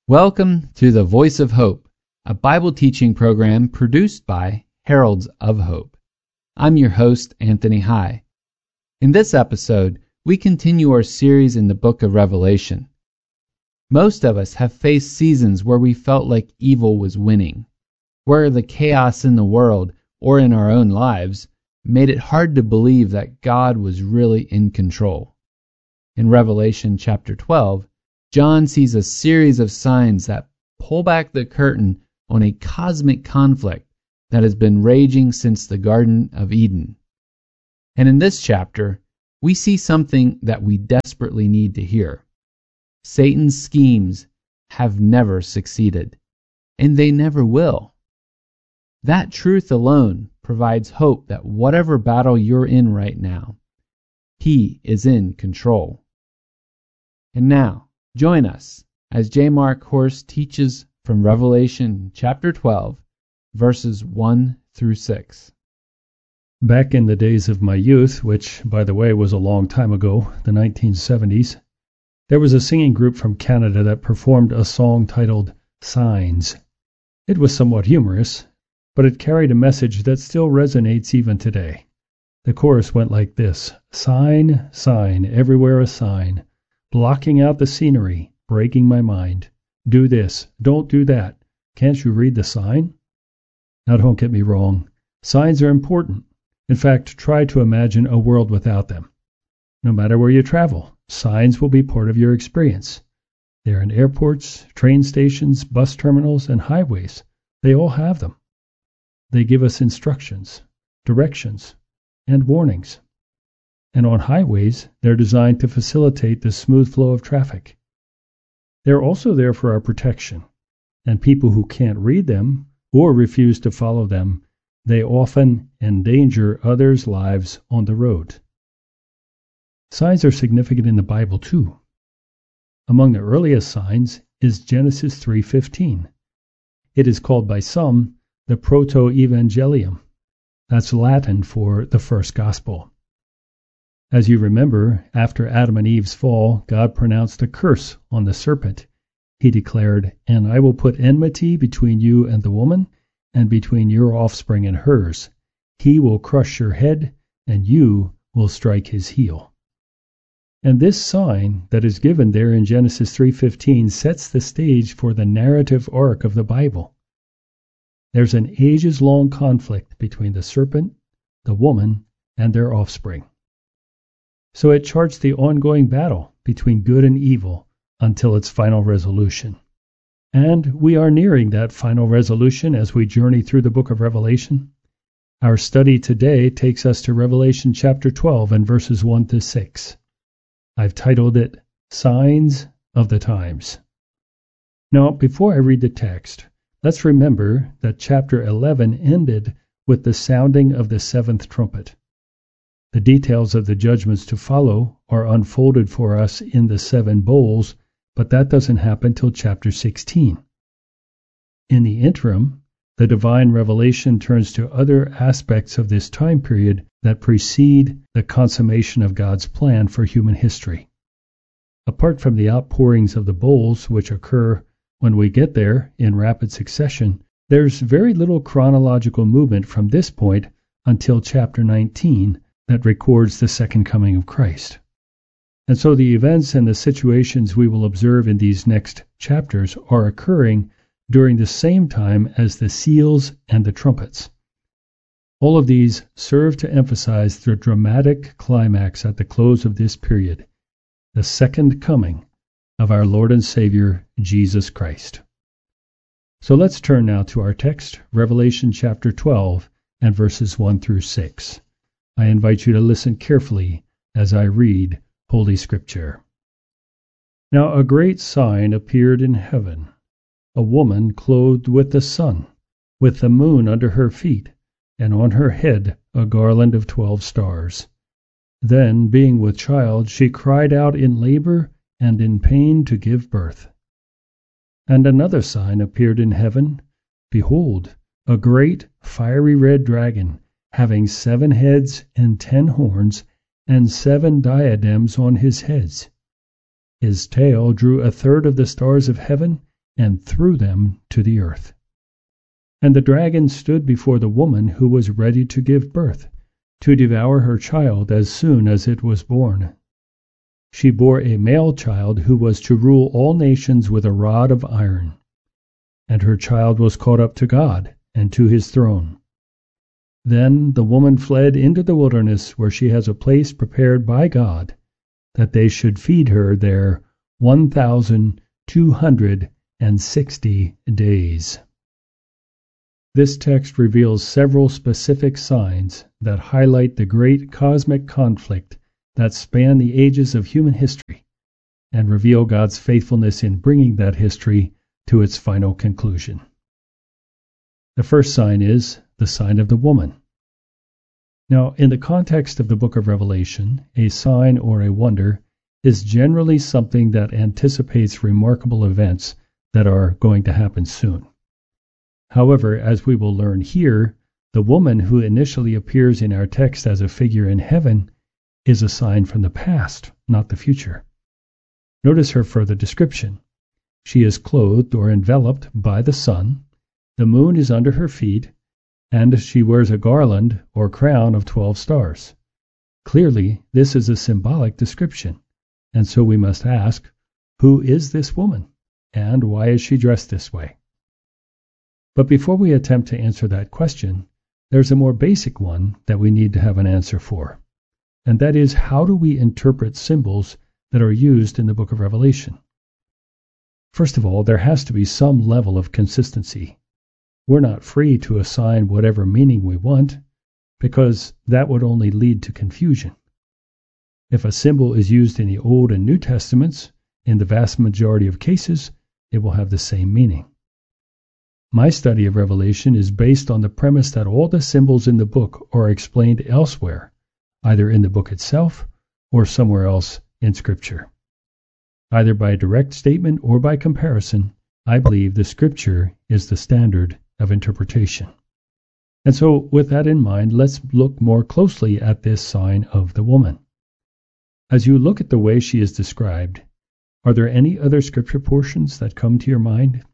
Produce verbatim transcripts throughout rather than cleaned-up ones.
Welcome to the Voice of Hope, a Bible teaching program produced by Heralds of Hope. I'm your host, Anthony High. In this episode, we continue our series in the book of Revelation. Most of us have faced seasons where we felt like evil was winning, where the chaos in the world or in our own lives made it hard to believe that God was really in control. In Revelation chapter twelve, John sees a series of signs that pull back the curtain on a cosmic conflict that has been raging since the Garden of Eden. And in this chapter, we see something that we desperately need to hear. Satan's schemes have never succeeded, and they never will. That truth alone provides hope that whatever battle you're in right now, he is in control. And now, join us as J. Mark Horst teaches from Revelation chapter twelve, verses one through six. Back in the days of my youth, which, by the way, was a long time ago, the nineteen seventies, there was a singing group from Canada that performed a song titled Signs. It was somewhat humorous, but it carried a message that still resonates even today. The chorus went like this: Sign, sign, everywhere a sign, blocking out the scenery, breaking my mind. Do this, don't do that. Can't you read the sign? Now don't get me wrong. Signs are important. In fact, try to imagine a world without them. No matter where you travel, signs will be part of your experience. They're in airports, train stations, bus terminals, and highways. They all have them. They give us instructions, directions, and warnings. And on highways, they're designed to facilitate the smooth flow of traffic. They're also there for our protection, and people who can't read them or refuse to follow them, they often endanger others' lives on the road. Signs are significant in the Bible too. Among the earliest signs is Genesis three fifteen. It is called by some the Proto-Evangelium. That's Latin for the first gospel. As you remember, after Adam and Eve's fall, God pronounced a curse on the serpent. He declared, "And I will put enmity between you and the woman, and between your offspring and hers. He will crush your head, and you will strike his heel." And this sign that is given there in Genesis three fifteen sets the stage for the narrative arc of the Bible. There's an ages-long conflict between the serpent, the woman, and their offspring. So it charts the ongoing battle between good and evil until its final resolution. And we are nearing that final resolution as we journey through the book of Revelation. Our study today takes us to Revelation chapter twelve and verses one to six. I've titled it Signs of the Times. Now, before I read the text, let's remember that chapter eleven ended with the sounding of the seventh trumpet. The details of the judgments to follow are unfolded for us in the seven bowls, but that doesn't happen till chapter sixteen. In the interim, the divine revelation turns to other aspects of this time period that precede the consummation of God's plan for human history. Apart from the outpourings of the bowls, which occur when we get there in rapid succession, there's very little chronological movement from this point until chapter nineteen, that records the second coming of Christ. And so the events and the situations we will observe in these next chapters are occurring during the same time as the seals and the trumpets. All of these serve to emphasize the dramatic climax at the close of this period, the second coming of our Lord and Savior, Jesus Christ. So let's turn now to our text, Revelation chapter twelve and verses one through six. I invite you to listen carefully as I read Holy Scripture. Now a great sign appeared in heaven, a woman clothed with the sun, with the moon under her feet, and on her head a garland of twelve stars. Then, being with child, she cried out in labor and in pain to give birth. And another sign appeared in heaven. Behold, a great fiery red dragon, having seven heads and ten horns, and seven diadems on his heads. His tail drew a third of the stars of heaven and threw them to the earth. And the dragon stood before the woman who was ready to give birth, to devour her child as soon as it was born. She bore a male child who was to rule all nations with a rod of iron. And her child was caught up to God and to his throne. Then the woman fled into the wilderness, where she has a place prepared by God, that they should feed her there one thousand two hundred and sixty days. This text reveals several specific signs that highlight the great cosmic conflict that span the ages of human history, and reveal God's faithfulness in bringing that history to its final conclusion. The first sign is the sign of the woman. Now, in the context of the book of Revelation, a sign or a wonder is generally something that anticipates remarkable events that are going to happen soon. However, as we will learn here, the woman who initially appears in our text as a figure in heaven is a sign from the past, not the future. Notice her further description. She is clothed or enveloped by the sun, the moon is under her feet, and she wears a garland or crown of twelve stars. Clearly, this is a symbolic description, and so we must ask, who is this woman, and why is she dressed this way? But before we attempt to answer that question, there's a more basic one that we need to have an answer for, and that is, how do we interpret symbols that are used in the book of Revelation? First of all, there has to be some level of consistency. We're not free to assign whatever meaning we want, because that would only lead to confusion. If a symbol is used in the Old and New Testaments, in the vast majority of cases, it will have the same meaning. My study of Revelation is based on the premise that all the symbols in the book are explained elsewhere, either in the book itself or somewhere else in Scripture. Either by direct statement or by comparison, I believe the Scripture is the standard of interpretation. And so, with that in mind, let's look more closely at this sign of the woman. As you look at the way she is described, are there any other Scripture portions that come to your mind?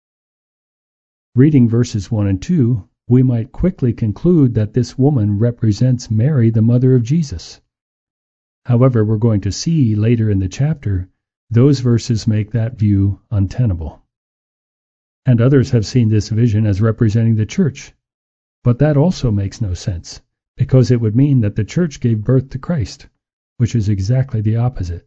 Reading verses one and two, we might quickly conclude that this woman represents Mary, the mother of Jesus. However, we're going to see later in the chapter, those verses make that view untenable. And others have seen this vision as representing the church. But that also makes no sense, because it would mean that the church gave birth to Christ, which is exactly the opposite.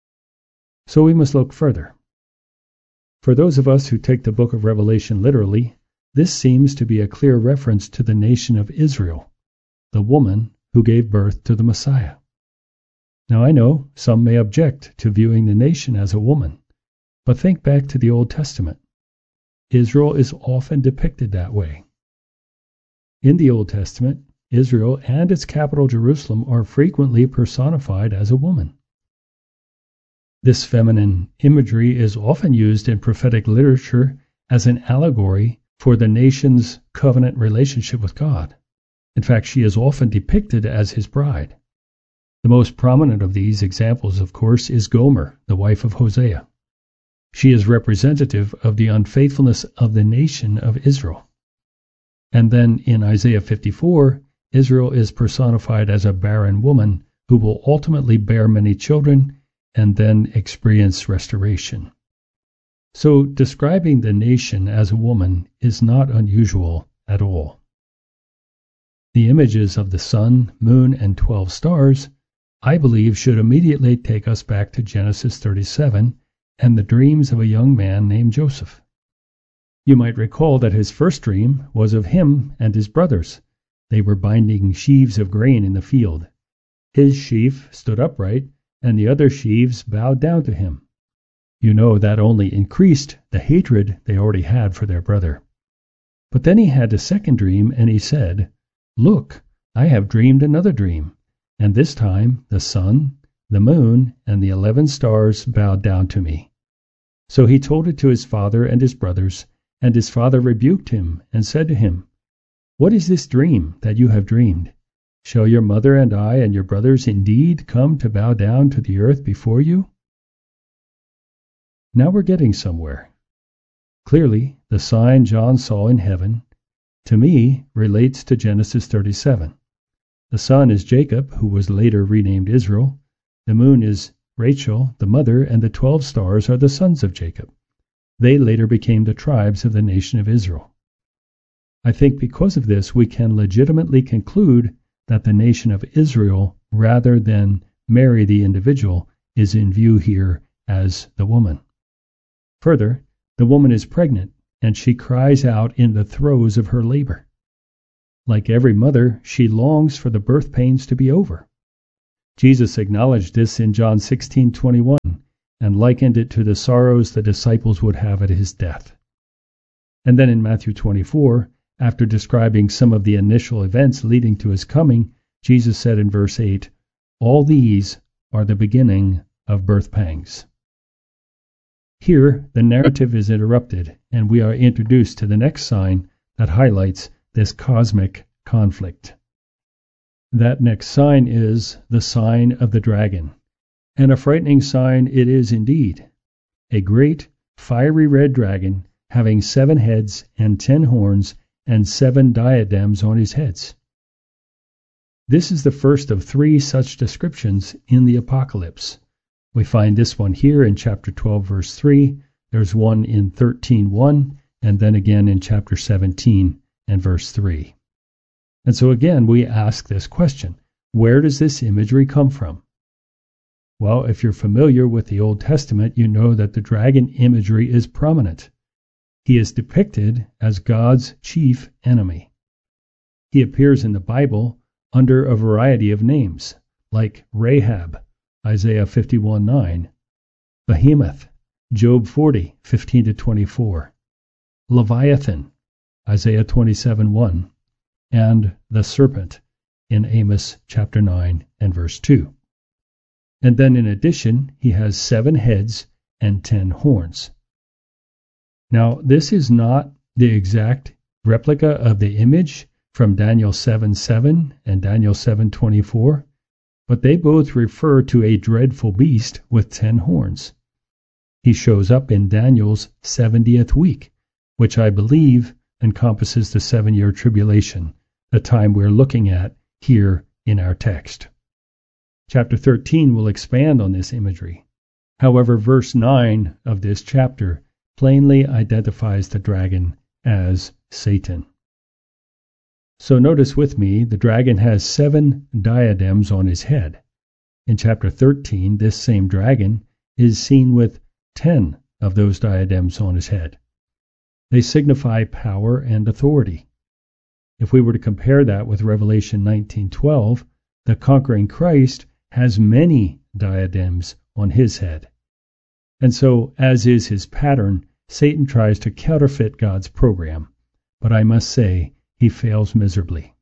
So we must look further. For those of us who take the book of Revelation literally, this seems to be a clear reference to the nation of Israel, the woman who gave birth to the Messiah. Now I know some may object to viewing the nation as a woman, but think back to the Old Testament. Israel is often depicted that way. In the Old Testament, Israel and its capital Jerusalem are frequently personified as a woman. This feminine imagery is often used in prophetic literature as an allegory for the nation's covenant relationship with God. In fact, she is often depicted as his bride. The most prominent of these examples, of course, is Gomer, the wife of Hosea. She is representative of the unfaithfulness of the nation of Israel. And then in Isaiah fifty-four, Israel is personified as a barren woman who will ultimately bear many children and then experience restoration. So describing the nation as a woman is not unusual at all. The images of the sun, moon, and twelve stars, I believe, should immediately take us back to Genesis thirty-seven and the dreams of a young man named Joseph. You might recall that his first dream was of him and his brothers. They were binding sheaves of grain in the field. His sheaf stood upright, and the other sheaves bowed down to him. You know that only increased the hatred they already had for their brother. But then he had a second dream, and he said, "Look, I have dreamed another dream, and this time the sun, the moon, and the eleven stars bowed down to me." So he told it to his father and his brothers, and his father rebuked him and said to him, "What is this dream that you have dreamed? Shall your mother and I and your brothers indeed come to bow down to the earth before you?" Now we're getting somewhere. Clearly, the sign John saw in heaven, to me, relates to Genesis thirty-seven. The sun is Jacob, who was later renamed Israel. The moon is Rachel, the mother, and the twelve stars are the sons of Jacob. They later became the tribes of the nation of Israel. I think because of this, we can legitimately conclude that the nation of Israel, rather than Mary the individual, is in view here as the woman. Further, the woman is pregnant, and she cries out in the throes of her labor. Like every mother, she longs for the birth pains to be over. Jesus acknowledged this in John sixteen twenty-one and likened it to the sorrows the disciples would have at his death. And then in Matthew twenty-four, after describing some of the initial events leading to his coming, Jesus said in verse eight, "All these are the beginning of birth pangs." Here, the narrative is interrupted, and we are introduced to the next sign that highlights this cosmic conflict. That next sign is the sign of the dragon, and a frightening sign it is indeed. A great, fiery red dragon, having seven heads and ten horns and seven diadems on his heads. This is the first of three such descriptions in the Apocalypse. We find this one here in chapter twelve, verse three. There's one in thirteen one, and then again in chapter seventeen and verse three. And so again, we ask this question: where does this imagery come from? Well, if you're familiar with the Old Testament, you know that the dragon imagery is prominent. He is depicted as God's chief enemy. He appears in the Bible under a variety of names, like Rahab, Isaiah fifty-one nine, Behemoth, Job forty fifteen to twenty-four, Leviathan, Isaiah twenty-seven one, and the serpent in Amos chapter nine and verse two. And then in addition, he has seven heads and ten horns. Now, this is not the exact replica of the image from Daniel seven seven and Daniel seven twenty-four, but they both refer to a dreadful beast with ten horns. He shows up in Daniel's seventieth week, which I believe encompasses the seven-year tribulation, the time we're looking at here in our text. Chapter thirteen will expand on this imagery. However, verse nine of this chapter plainly identifies the dragon as Satan. So notice with me, the dragon has seven diadems on his head. In chapter thirteen, this same dragon is seen with ten of those diadems on his head. They signify power and authority. If we were to compare that with Revelation nineteen twelve, the conquering Christ has many diadems on his head. And so, as is his pattern, Satan tries to counterfeit God's program, but I must say, he fails miserably.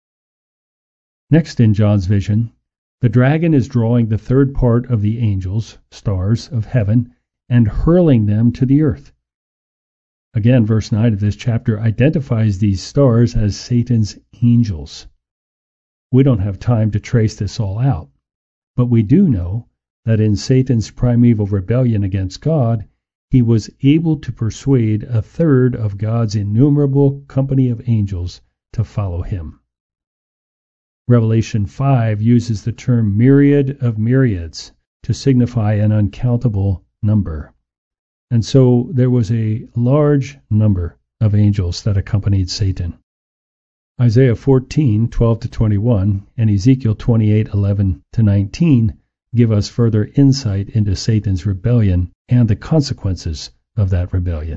Next in John's vision, the dragon is drawing the third part of the angels, stars of heaven, and hurling them to the earth. Again, verse nine of this chapter identifies these stars as Satan's angels. We don't have time to trace this all out, but we do know that in Satan's primeval rebellion against God, he was able to persuade a third of God's innumerable company of angels to follow him. Revelation five uses the term myriad of myriads to signify an uncountable number. And so there was a large number of angels that accompanied Satan. Isaiah fourteen twelve to twenty-one and Ezekiel twenty-eight eleven to nineteen give us further insight into Satan's rebellion and the consequences of that rebellion.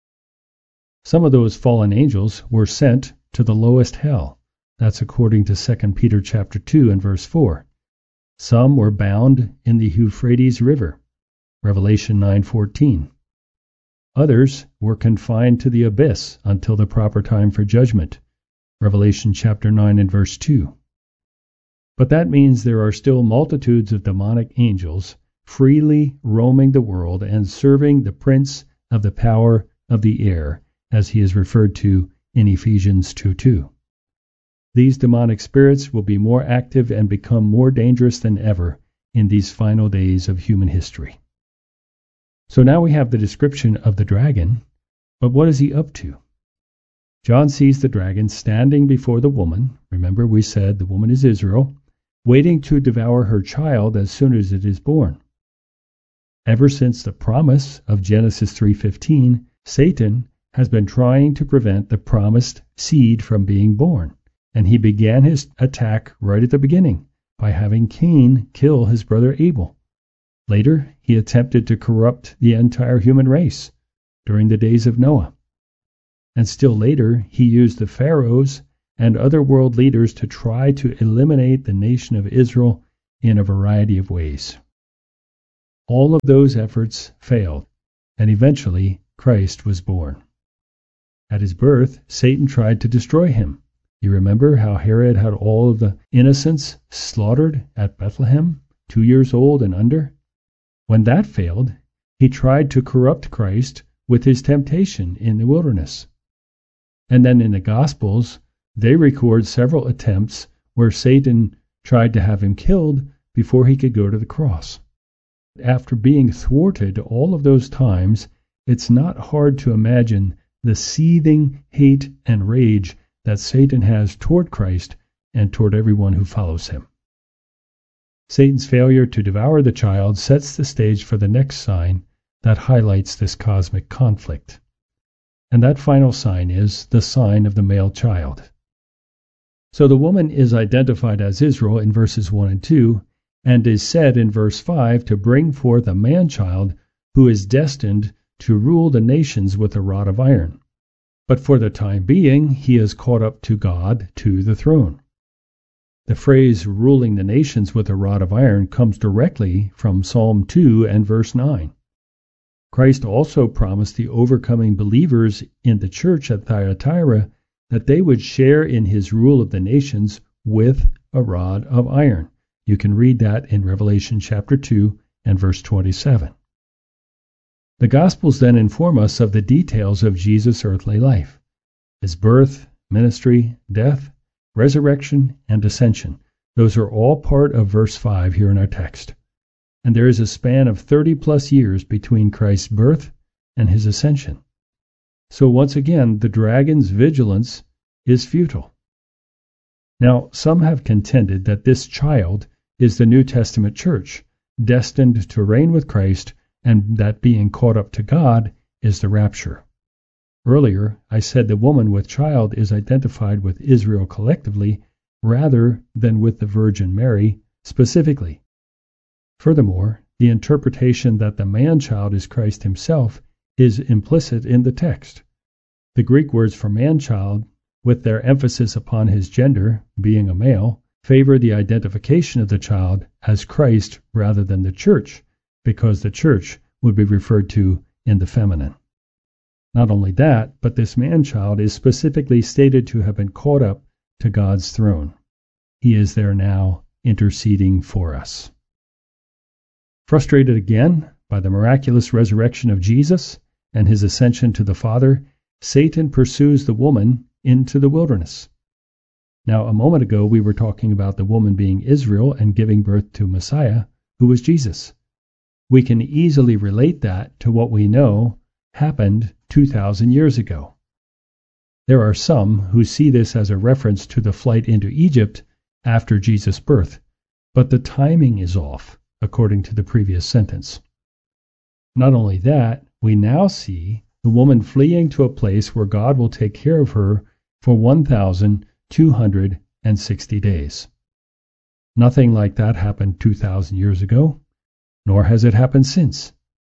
Some of those fallen angels were sent to the lowest hell. That's according to Second Peter chapter two and verse four. Some were bound in the Euphrates River, Revelation nine fourteen. Others were confined to the abyss until the proper time for judgment, Revelation chapter nine and verse two. But that means there are still multitudes of demonic angels freely roaming the world and serving the prince of the power of the air, as he is referred to in Ephesians two two. These demonic spirits will be more active and become more dangerous than ever in these final days of human history. So now we have the description of the dragon. But what is he up to? John sees the dragon standing before the woman. Remember, we said the woman is Israel, waiting to devour her child as soon as it is born. Ever since the promise of Genesis three fifteen, Satan has been trying to prevent the promised seed from being born, and he began his attack right at the beginning by having Cain kill his brother Abel. Later, he attempted to corrupt the entire human race during the days of Noah. And still later, he used the pharaohs and other world leaders to try to eliminate the nation of Israel in a variety of ways. All of those efforts failed, and eventually Christ was born. At his birth, Satan tried to destroy him. You remember how Herod had all of the innocents slaughtered at Bethlehem, two years old and under? When that failed, he tried to corrupt Christ with his temptation in the wilderness. And then in the Gospels, they record several attempts where Satan tried to have him killed before he could go to the cross. After being thwarted all of those times, it's not hard to imagine the seething hate and rage that Satan has toward Christ and toward everyone who follows him. Satan's failure to devour the child sets the stage for the next sign that highlights this cosmic conflict. And that final sign is the sign of the male child. So the woman is identified as Israel in verses one and two, and is said in verse five to bring forth a man-child who is destined to rule the nations with a rod of iron. But for the time being, he is caught up to God, to the throne. The phrase ruling the nations with a rod of iron comes directly from Psalm two and verse nine. Christ also promised the overcoming believers in the church at Thyatira that they would share in his rule of the nations with a rod of iron. You can read that in Revelation chapter two and verse twenty-seven. The Gospels then inform us of the details of Jesus' earthly life, his birth, ministry, death, resurrection, and ascension. Those are all part of verse five here in our text. And there is a span of thirty plus years between Christ's birth and his ascension. So once again, the dragon's vigilance is futile. Now, some have contended that this child is the New Testament church, destined to reign with Christ, and that being caught up to God is the rapture. Earlier, I said the woman with child is identified with Israel collectively rather than with the Virgin Mary specifically. Furthermore, the interpretation that the man-child is Christ himself is implicit in the text. The Greek words for man-child, with their emphasis upon his gender, being a male, favor the identification of the child as Christ rather than the church, because the church would be referred to in the feminine. Not only that, but this man-child is specifically stated to have been caught up to God's throne. He is there now interceding for us. Frustrated again by the miraculous resurrection of Jesus and his ascension to the Father, Satan pursues the woman into the wilderness. Now, a moment ago, we were talking about the woman being Israel and giving birth to Messiah, who was Jesus. We can easily relate that to what we know happened two thousand years ago. There are some who see this as a reference to the flight into Egypt after Jesus' birth, but the timing is off, according to the previous sentence. Not only that, we now see the woman fleeing to a place where God will take care of her for one thousand two hundred sixty days. Nothing like that happened two thousand years ago, nor has it happened since.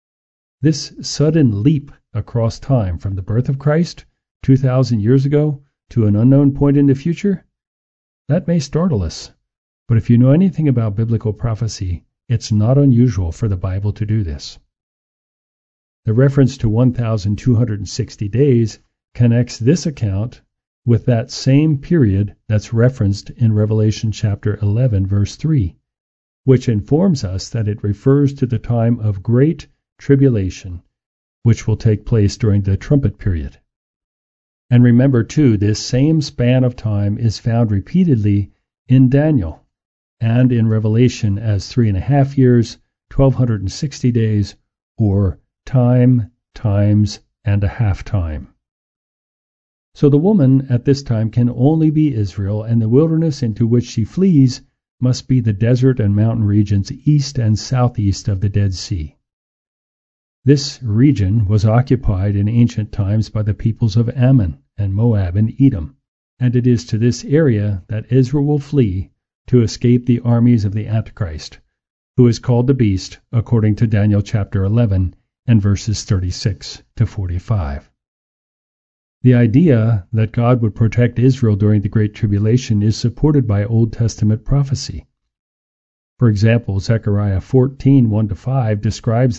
This sudden leap across time from the birth of Christ two thousand years ago to an unknown point in the future, that may startle us. But if you know anything about biblical prophecy, it's not unusual for the Bible to do this. The reference to one thousand two hundred sixty days connects this account with that same period that's referenced in Revelation chapter eleven, verse three, which informs us that it refers to the time of great tribulation, which will take place during the trumpet period. And remember, too, this same span of time is found repeatedly in Daniel and in Revelation as three and a half years, twelve hundred sixty days, or time times and a half time. So the woman at this time can only be Israel, and the wilderness into which she flees must be the desert and mountain regions east and southeast of the Dead Sea. This region was occupied in ancient times by the peoples of Ammon and Moab and Edom, and it is to this area that Israel will flee to escape the armies of the Antichrist, who is called the beast according to Daniel chapter eleven and verses thirty-six to forty-five. The idea that God would protect Israel during the Great Tribulation is supported by Old Testament prophecy. For example, Zechariah fourteen, one to five describes